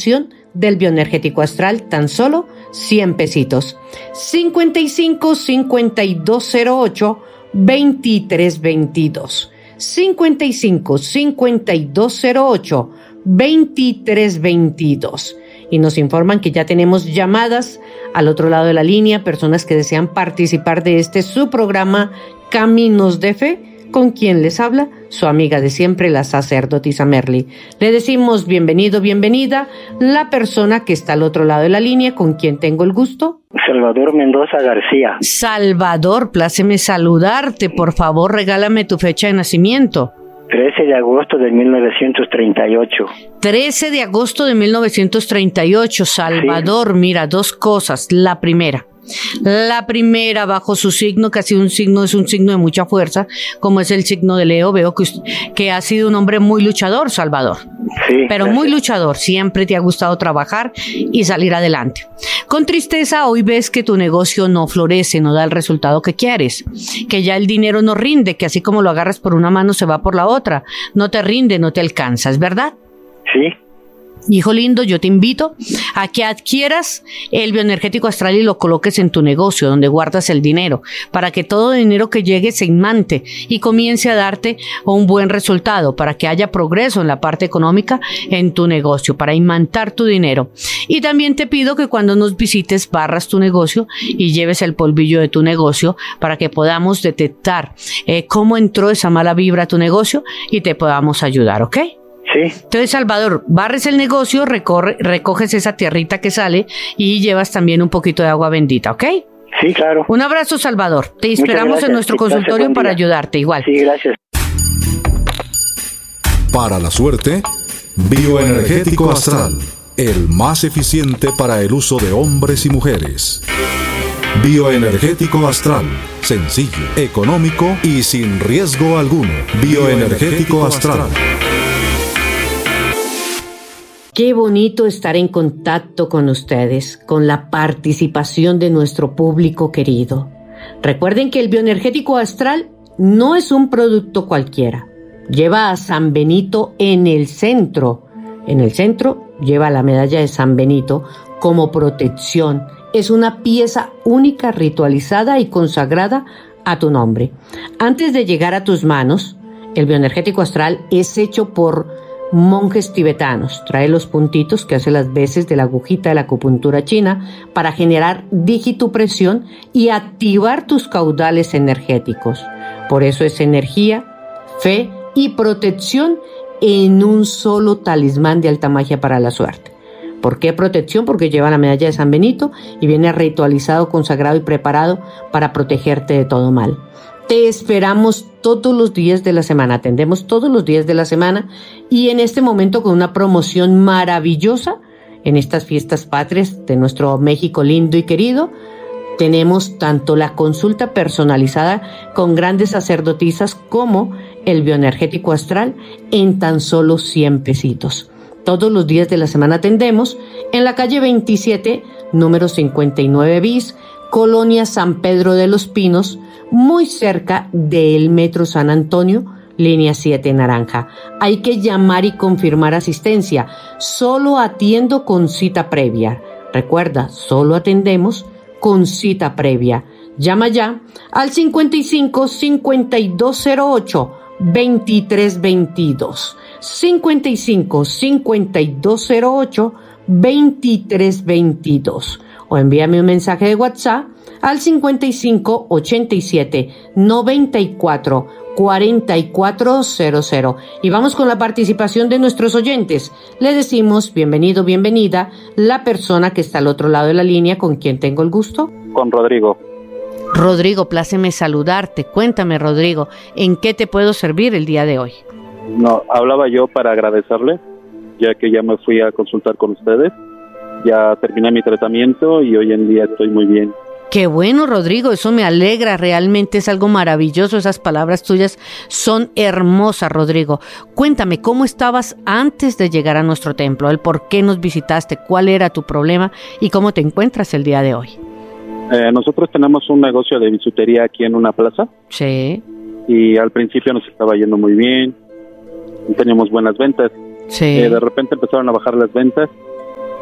aplicación del bioenergético astral, tan solo 100 pesitos. 55 5208 2322. 55 5208 2322. Y nos informan que ya tenemos llamadas al otro lado de la línea, personas que desean participar de su programa Caminos de Fe, con quien les habla su amiga de siempre, la sacerdotisa Merly. Le decimos bienvenido, bienvenida, la persona que está al otro lado de la línea, con quien tengo el gusto. Salvador Mendoza García. Salvador, pláceme saludarte, por favor, regálame tu fecha de nacimiento. 13 de agosto de 1938. 13 de agosto de 1938, Salvador, sí. Mira, dos cosas. La primera, bajo su signo, que ha sido es un signo de mucha fuerza, como es el signo de Leo. Veo que ha sido un hombre muy luchador, Salvador. Sí, pero gracias. Muy luchador, siempre te ha gustado trabajar y salir adelante. Con tristeza, hoy ves que tu negocio no florece, no da el resultado que quieres, que ya el dinero no rinde, que así como lo agarras por una mano se va por la otra, no te rinde, no te alcanza, ¿es verdad? Sí. Hijo lindo, yo te invito a que adquieras el bioenergético astral y lo coloques en tu negocio, donde guardas el dinero, para que todo dinero que llegue se imante y comience a darte un buen resultado, para que haya progreso en la parte económica en tu negocio, para imantar tu dinero. Y también te pido que cuando nos visites barras tu negocio y lleves el polvillo de tu negocio para que podamos detectar cómo entró esa mala vibra a tu negocio y te podamos ayudar, ¿ok? Sí. Entonces, Salvador, barres el negocio, recoges esa tierrita que sale y llevas también un poquito de agua bendita, ¿ok? Sí, claro. Un abrazo, Salvador. Te esperamos en nuestro consultorio para ayudarte, igual. Sí, gracias. Para la suerte, bioenergético astral, el más eficiente para el uso de hombres y mujeres. Bioenergético astral, sencillo, económico y sin riesgo alguno. Bioenergético astral. Qué bonito estar en contacto con ustedes, con la participación de nuestro público querido. Recuerden que el bioenergético astral no es un producto cualquiera. Lleva a San Benito en el centro. En el centro lleva la medalla de San Benito como protección. Es una pieza única, ritualizada y consagrada a tu nombre. Antes de llegar a tus manos, el bioenergético astral es hecho por monjes tibetanos. Trae los puntitos que hace las veces de la agujita de la acupuntura china para generar digitopresión y activar tus caudales energéticos. Por eso es energía, fe y protección en un solo talismán de alta magia para la suerte. ¿Por qué protección? Porque lleva la medalla de San Benito y viene ritualizado, consagrado y preparado para protegerte de todo mal. Te esperamos todos los días de la semana, atendemos todos los días de la semana y en este momento con una promoción maravillosa en estas fiestas patrias de nuestro México lindo y querido. Tenemos tanto la consulta personalizada con grandes sacerdotisas como el bioenergético astral en tan solo 100 pesitos. Todos los días de la semana atendemos en la calle 27, número 59 bis, Colonia San Pedro de los Pinos, muy cerca del Metro San Antonio, línea 7 naranja. Hay que llamar y confirmar asistencia. Solo atiendo con cita previa. Recuerda, solo atendemos con cita previa. Llama ya al 55 5208 2322. 55 5208 2322. O envíame un mensaje de WhatsApp al 55 87 94 4400. Y vamos con la participación de nuestros oyentes. Le decimos bienvenido, bienvenida, la persona que está al otro lado de la línea, con quien tengo el gusto. Con Rodrigo. Rodrigo, pláceme saludarte. Cuéntame, Rodrigo, ¿en qué te puedo servir el día de hoy? No, hablaba yo para agradecerle, ya que ya me fui a consultar con ustedes. Ya terminé mi tratamiento y hoy en día estoy muy bien. Qué bueno, Rodrigo, eso me alegra, realmente es algo maravilloso, esas palabras tuyas son hermosas, Rodrigo. Cuéntame, ¿cómo estabas antes de llegar a nuestro templo? El por qué nos visitaste, cuál era tu problema y cómo te encuentras el día de hoy. Nosotros tenemos un negocio de bisutería aquí en una plaza. Sí. Y al principio nos estaba yendo muy bien, teníamos buenas ventas. Sí. De repente empezaron a bajar las ventas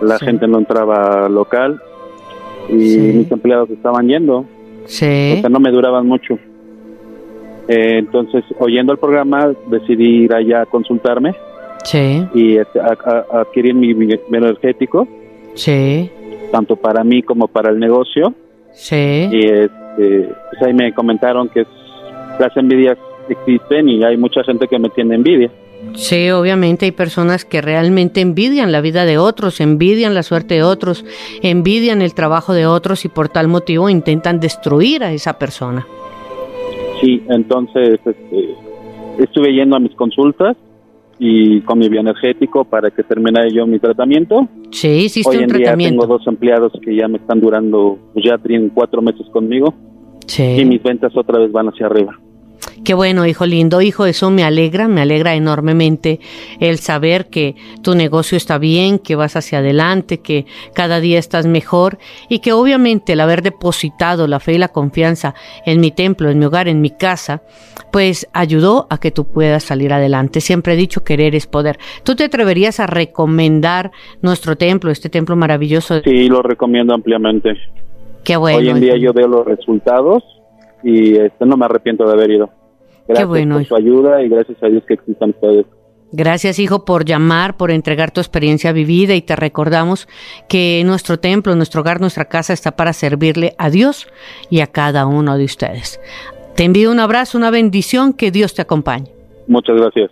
la gente no entraba al local y mis empleados estaban yendo. Sí. O sea, no me duraban mucho. Entonces, oyendo el programa, decidí ir allá a consultarme. Sí. Y adquirir mi bioenergético. Sí. Tanto para mí como para el negocio. Sí. Y pues ahí me comentaron que las envidias existen y hay mucha gente que me tiene envidia. Sí, obviamente hay personas que realmente envidian la vida de otros, envidian la suerte de otros, envidian el trabajo de otros y por tal motivo intentan destruir a esa persona. Sí, entonces estuve yendo a mis consultas y con mi bioenergético para que terminara yo mi tratamiento. Sí, hiciste Hoy un en día tratamiento. tengo 2 empleados que ya me están durando, pues ya tienen 4 meses conmigo. Sí. Y mis ventas otra vez van hacia arriba. Qué bueno, hijo lindo. Hijo, eso me alegra enormemente el saber que tu negocio está bien, que vas hacia adelante, que cada día estás mejor y que obviamente el haber depositado la fe y la confianza en mi templo, en mi hogar, en mi casa, pues ayudó a que tú puedas salir adelante. Siempre he dicho, querer es poder. ¿Tú te atreverías a recomendar nuestro templo, este templo maravilloso? Sí, lo recomiendo ampliamente. Qué bueno. Hoy en día yo veo los resultados y no me arrepiento de haber ido. Gracias por su ayuda y gracias a Dios que existan ustedes. Gracias, hijo, por llamar, por entregar tu experiencia vivida y te recordamos que nuestro templo, nuestro hogar, nuestra casa está para servirle a Dios y a cada uno de ustedes. Te envío un abrazo, una bendición, que Dios te acompañe. Muchas gracias.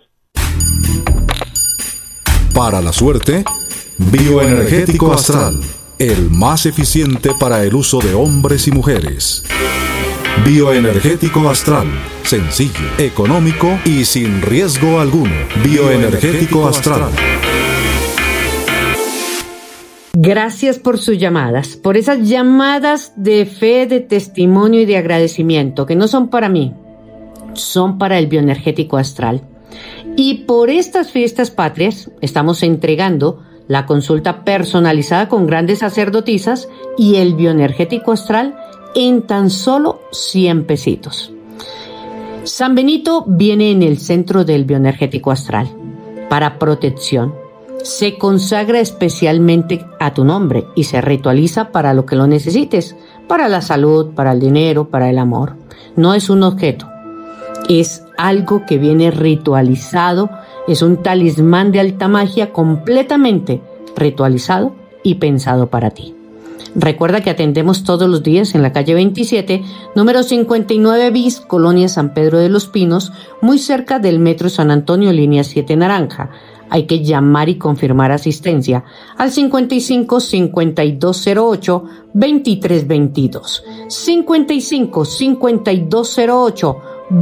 Para la suerte, Bioenergético Astral, el más eficiente para el uso de hombres y mujeres. Bioenergético Astral, sencillo, económico y sin riesgo alguno. Bioenergético Astral. Gracias por sus llamadas, por esas llamadas de fe, de testimonio y de agradecimiento, que no son para mí, son para el Bioenergético Astral. Y por estas fiestas patrias estamos entregando la consulta personalizada con grandes sacerdotisas y el Bioenergético Astral en tan solo 100 pesitos. San Benito viene en el centro del Bioenergético Astral para protección. Se consagra especialmente a tu nombre y se ritualiza para lo que lo necesites, para la salud, para el dinero, para el amor. No es un objeto, es algo que viene ritualizado, es un talismán de alta magia completamente ritualizado y pensado para ti. Recuerda que atendemos todos los días en la calle 27, número 59 bis, Colonia San Pedro de los Pinos, muy cerca del Metro San Antonio, línea 7 naranja. Hay que llamar y confirmar asistencia al 55 5208 2322. 55 5208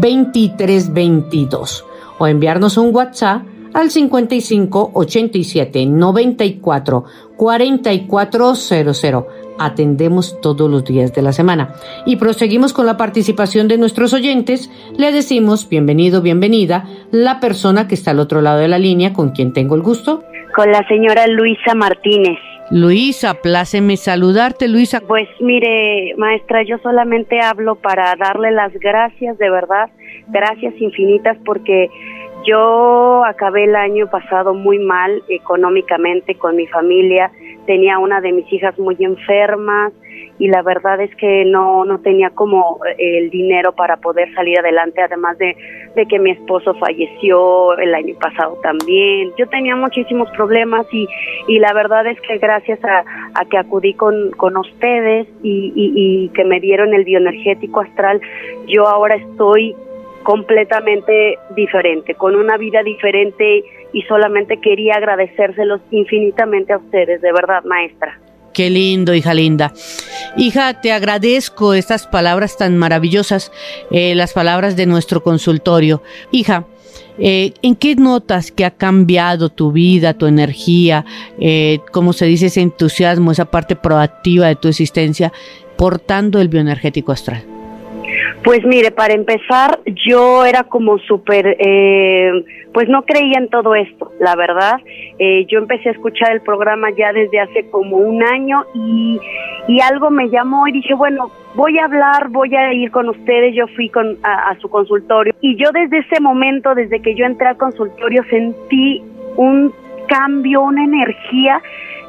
2322. O enviarnos un WhatsApp al 55 87 94 4400. Atendemos todos los días de la semana. Y proseguimos con la participación de nuestros oyentes. Le decimos bienvenido, bienvenida, la persona que está al otro lado de la línea, con quien tengo el gusto. Con la señora Luisa Martínez. Luisa, pláceme saludarte, Luisa. Pues mire, maestra, yo solamente hablo para darle las gracias, de verdad, gracias infinitas, porque yo acabé el año pasado muy mal económicamente con mi familia. Tenía una de mis hijas muy enfermas y la verdad es que no tenía como el dinero para poder salir adelante, además de que mi esposo falleció el año pasado también. Yo tenía muchísimos problemas y la verdad es que gracias a que acudí con ustedes y que me dieron el bioenergético astral, yo ahora estoy completamente diferente, con una vida diferente, y solamente quería agradecérselos infinitamente a ustedes, de verdad, maestra. Qué lindo, hija linda. Hija, te agradezco estas palabras tan maravillosas, las palabras de nuestro consultorio. Hija, ¿en qué notas que ha cambiado tu vida, tu energía, como se dice, ese entusiasmo, esa parte proactiva de tu existencia, portando el bioenergético astral? Pues mire, para empezar, yo era como súper, pues no creía en todo esto, la verdad. Yo empecé a escuchar el programa ya desde hace como un año y algo me llamó y dije, bueno, voy a hablar, voy a ir con ustedes. Yo fui a su consultorio y yo desde ese momento, desde que yo entré al consultorio, sentí un cambio, una energía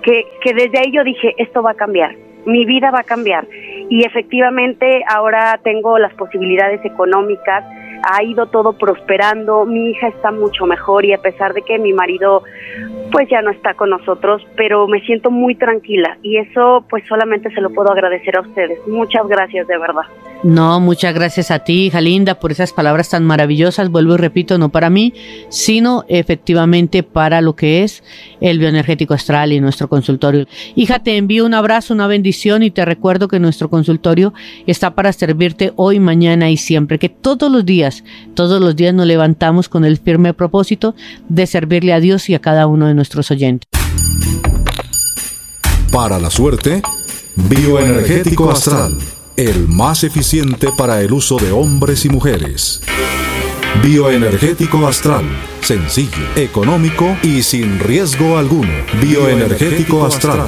que desde ahí yo dije, esto va a cambiar, mi vida va a cambiar. Y efectivamente ahora tengo las posibilidades económicas, ha ido todo prosperando, mi hija está mucho mejor y a pesar de que mi marido pues ya no está con nosotros, pero me siento muy tranquila y eso pues solamente se lo puedo agradecer a ustedes. Muchas gracias, de verdad. No, muchas gracias a ti, hija linda, por esas palabras tan maravillosas. Vuelvo y repito, no para mí, sino efectivamente para lo que es el bioenergético astral y nuestro consultorio. Hija, te envío un abrazo, una bendición y te recuerdo que nuestro consultorio está para servirte hoy, mañana y siempre, que todos los días nos levantamos con el firme propósito de servirle a Dios y a cada uno de nuestros oyentes. Para la suerte, bioenergético astral, el más eficiente para el uso de hombres y mujeres. Bioenergético astral, sencillo, económico y sin riesgo alguno. Bioenergético astral.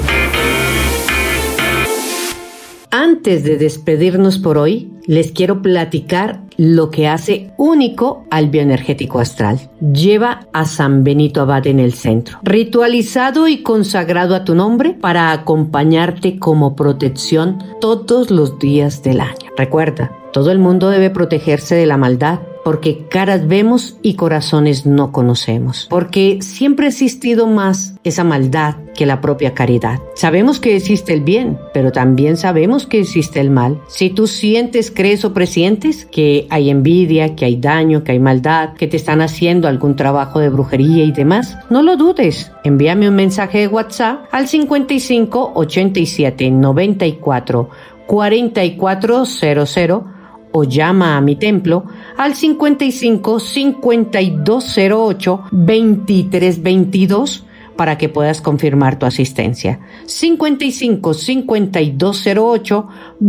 Antes de despedirnos por hoy, les quiero platicar lo que hace único al bioenergético astral. Lleva a San Benito Abad en el centro, ritualizado y consagrado a tu nombre para acompañarte como protección todos los días del año. Recuerda, todo el mundo debe protegerse de la maldad, porque caras vemos y corazones no conocemos, porque siempre ha existido más esa maldad que la propia caridad. Sabemos que existe el bien, pero también sabemos que existe el mal. Si tú sientes, crees o presientes que hay envidia, que hay daño, que hay maldad, que te están haciendo algún trabajo de brujería y demás, no lo dudes. Envíame un mensaje de WhatsApp al 55 87 94 4400 o llama a mi templo al 55 5208 2322 para que puedas confirmar tu asistencia. 55 5208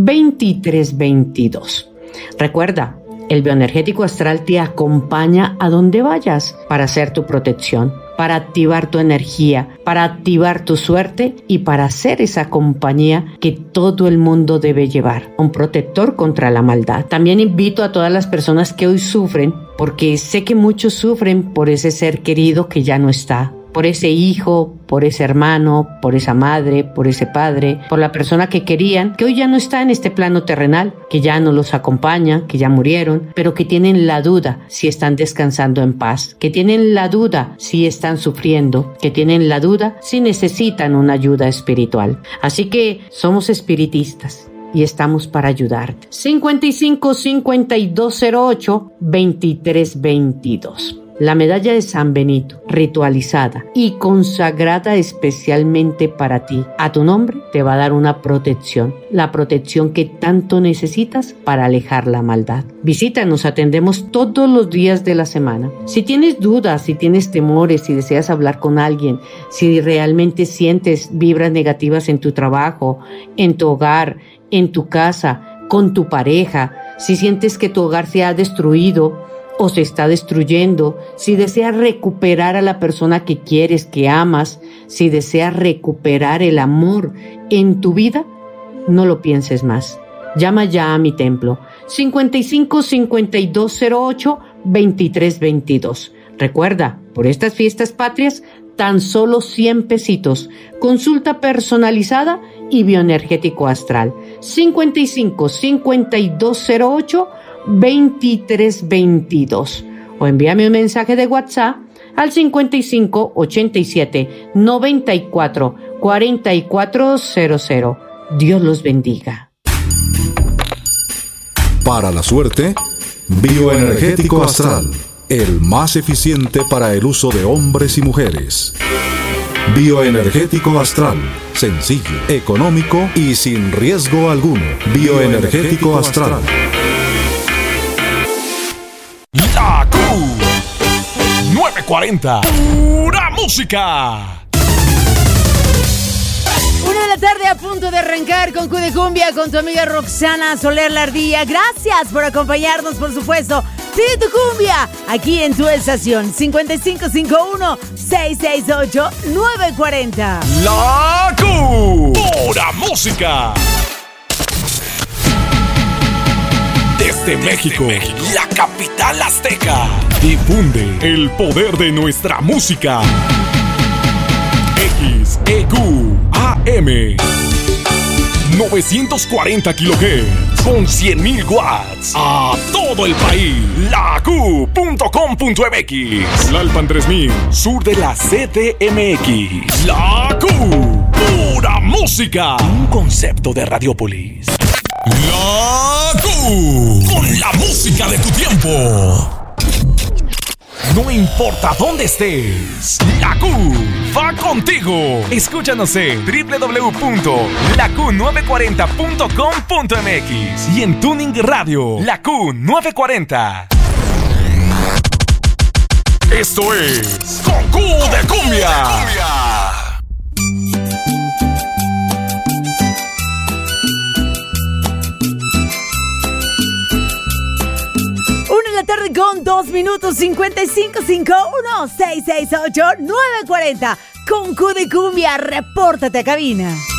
2322. Recuerda, el bioenergético astral te acompaña a donde vayas para hacer tu protección, para activar tu energía, para activar tu suerte y para ser esa compañía que todo el mundo debe llevar, un protector contra la maldad. También invito a todas las personas que hoy sufren, porque sé que muchos sufren por ese ser querido que ya no está, por ese hijo, por ese hermano, por esa madre, por ese padre, por la persona que querían, que hoy ya no está en este plano terrenal, que ya no los acompaña, que ya murieron, pero que tienen la duda si están descansando en paz, que tienen la duda si están sufriendo, que tienen la duda si necesitan una ayuda espiritual. Así que somos espiritistas y estamos para ayudarte. 55 5208 2322. La medalla de San Benito, ritualizada y consagrada especialmente para ti, a tu nombre, te va a dar una protección, la protección que tanto necesitas para alejar la maldad. Visítanos, atendemos todos los días de la semana. Si tienes dudas, si tienes temores, si deseas hablar con alguien, si realmente sientes vibras negativas en tu trabajo, en tu hogar, en tu casa, con tu pareja, si sientes que tu hogar se ha destruido o se está destruyendo, si deseas recuperar a la persona que quieres, que amas, si deseas recuperar el amor en tu vida, no lo pienses más. Llama ya a mi templo, 55 5208 2322. Recuerda, por estas fiestas patrias, tan solo 100 pesitos. Consulta personalizada y bioenergético astral. 55 5208 2322 o envíame un mensaje de WhatsApp al 55 87 94 4400. Dios los bendiga. Para la suerte, bioenergético astral, el más eficiente para el uso de hombres y mujeres. Bioenergético astral, sencillo, económico y sin riesgo alguno. Bioenergético astral. La Q 940, pura música. 1 de la tarde a punto de arrancar con Q de Cumbia con tu amiga Roxana Soler La Ardilla. Gracias por acompañarnos, por supuesto. Pide tu cumbia aquí en tu estación 5551-668-940. La Q, pura música. Desde México, la capital azteca, difunde el poder de nuestra música. XEQ 940 kHz con 100.000 watts a todo el país. LaQ.com.mx, Lalpan 3000, sur de la CDMX. La Q, pura música. Un concepto de Radiopolis. La Q, con la música de tu tiempo. No importa dónde estés, la Q va contigo. Escúchanos en www.laQ940.com.mx y en Tuning Radio, la Q940. Esto es Con Q de Cumbia. Tarde con 2 minutos 5551-668-940 con Q de Cumbia, repórtate a cabina.